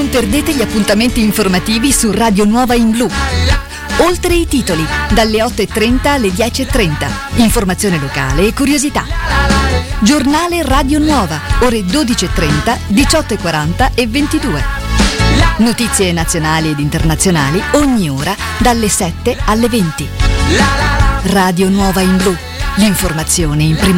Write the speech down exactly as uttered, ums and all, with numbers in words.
Non perdete gli appuntamenti informativi su Radio Nuova in Blu. Oltre i titoli, dalle otto e trenta alle dieci e trenta. Informazione locale e curiosità. Giornale Radio Nuova, ore dodici e trenta, diciotto e quaranta e ventidue. Notizie nazionali ed internazionali ogni ora dalle sette alle venti. Radio Nuova in Blu, l'informazione in prima